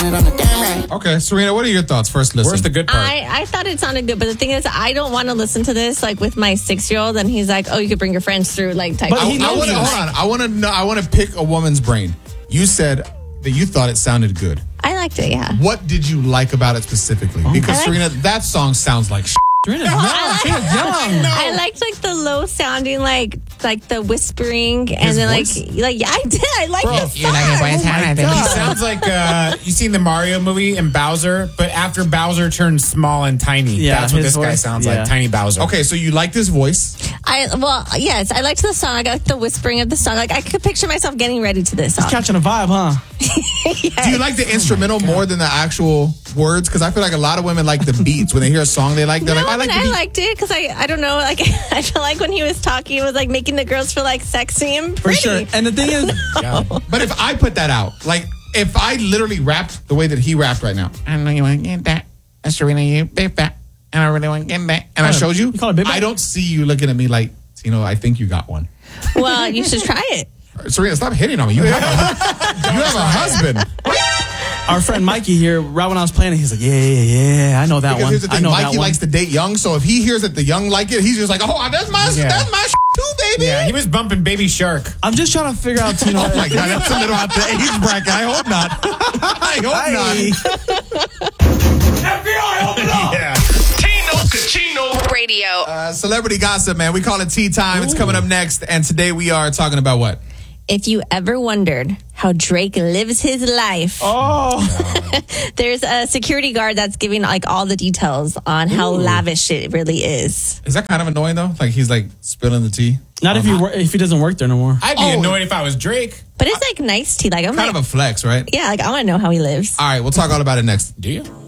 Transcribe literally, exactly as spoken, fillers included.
doing it on the damn right. Okay, Serena, what are your thoughts? First listen. Where's the good part? I, I thought it sounded good, but the thing is, I don't want to listen to this like with my six-year-old, and he's like, "Oh, you could bring your friends through." Like, type. But of I, I want to hold on. I want to know. I want to pick a woman's brain. You said that you thought it sounded good. I liked it. Yeah. What did you like about it specifically? Oh. Because I Serena, that song sounds like. Shit. Serena's young. Serena's young. I liked like the low sounding, like like the whispering, and His then voice? like like yeah, I did. I like Bro, the you song. like it, boys? Oh my He God. sounds like uh, you seen the Mario movie and Bowser, but after Bowser turns small and tiny. Yeah, That's what his this guy voice, sounds yeah. like, tiny Bowser. Okay, so you like this voice? I well, yes, I liked the song. I got the whispering of the song. Like I could picture myself getting ready to this song. Catching a vibe, huh? Yes. Do you like the instrumental more than the actual words? Because I feel like a lot of women like the beats. When they hear a song they like, they're No, like, I like but the I beat. liked it because I I don't know, like I feel like when he was talking, it was like making the girls feel like sexy and For pretty. sure. And the thing is, But if I put that out, like if I literally rapped the way that he rapped right now, I know you want to get that, and Serena, you big fat, and I really want to get that, and I showed you, You call it big fat? I don't see you looking at me like, you know, I think you got one. Well, you should try it. Serena, stop hitting on me. You have a, you have a husband. our friend Mikey here, right when I was playing it, he's like, yeah, yeah, yeah, I know that Because one. here's the I thing, know Mikey that one. likes to date young, so if he hears that the young like it, he's just like, oh, that's my, Yeah. that's my too, baby. Yeah, he was bumping Baby Shark. I'm just trying to figure out, you know. Oh my God, that's a little out the age bracket. I hope not. I hope not. F B I, open up! Yeah. Tino Cucino Radio. Uh, celebrity gossip, man. We call it tea time. It's coming up next, and today we are talking about what? If you ever wondered how Drake lives his life, Oh, there's a security guard that's giving like all the details on how lavish it really is. Is that kind of annoying though? Like he's like spilling the tea. not if he wor- if he doesn't work there no more. I'd be Oh. annoyed if I was Drake. But it's like nice tea. Like I'm Kind like, of a flex, right? yeah, like I want to know how he lives. All right, we'll talk all about it next. Do you?